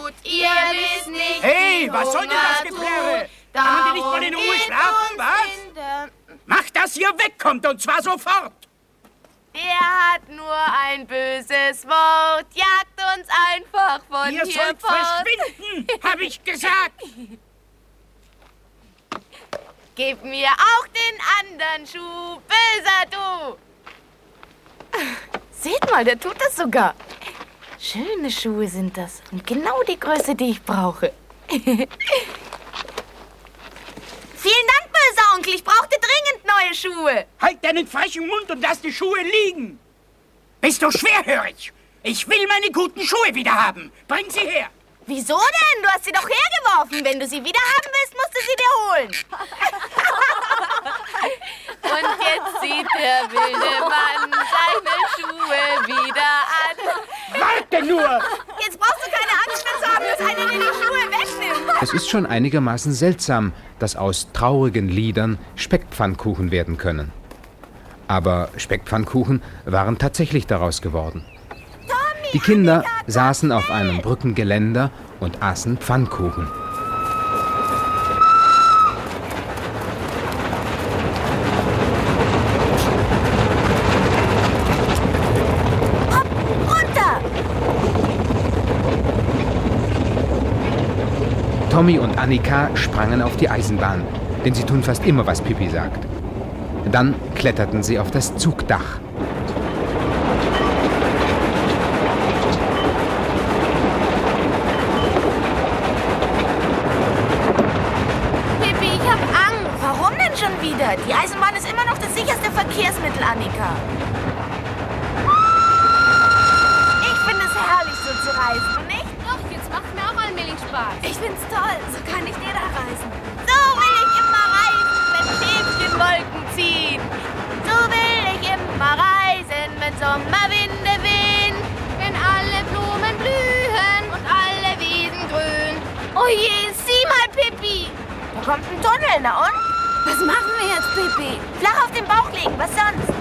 tut. Ihr wisst nicht, hey, was soll denn das Geplärre? Kann man denn nicht mal in Ruhe schlafen, was? Macht, dass ihr wegkommt, und zwar sofort. Der hat nur ein böses Wort, jagt uns einfach von Ihr hier sollt fort. verschwinden, hab ich gesagt. Gib mir auch den anderen Schuh, böser du. Seht mal, der tut das sogar. Schöne Schuhe sind das und genau die Größe, die ich brauche. Vielen Dank, böser Onkel, ich brauchte dringend neue Schuhe. Halt deinen frechen Mund und lass die Schuhe liegen. Bist du schwerhörig? Ich will meine guten Schuhe wieder haben. Bring sie her. Wieso denn? Du hast sie doch hergeworfen. Wenn du sie wieder haben willst, musst du sie dir holen. Und jetzt zieht der wilde Mann seine Schuhe wieder an. Warte nur! Jetzt brauchst du keine Angst mehr zu haben, dass einer dir die Schuhe wegnimmt. Es ist schon einigermaßen seltsam, dass aus traurigen Liedern Speckpfannkuchen werden können. Aber Speckpfannkuchen waren tatsächlich daraus geworden. Die Kinder saßen auf einem Brückengeländer und aßen Pfannkuchen. Hopp, runter! Tommy und Annika sprangen auf die Eisenbahn, denn sie tun fast immer, was Pippi sagt. Dann kletterten sie auf das Zugdach. Wieder. Die Eisenbahn ist immer noch das sicherste Verkehrsmittel, Annika. Ich finde es herrlich, so zu reisen, du nicht? Doch, jetzt macht mir auch allmählich Spaß. Ich find's toll, so kann nicht jeder reisen. So will ich immer reisen, wenn Schäfchenwolken ziehen. So will ich immer reisen, wenn Sommerwinde wehen. Wenn alle Blumen blühen und alle Wiesen grün. Oh je, sieh mal, Pippi. Da kommt ein Tunnel, na und? Was machen wir jetzt, Pippi? Flach auf den Bauch legen, was sonst?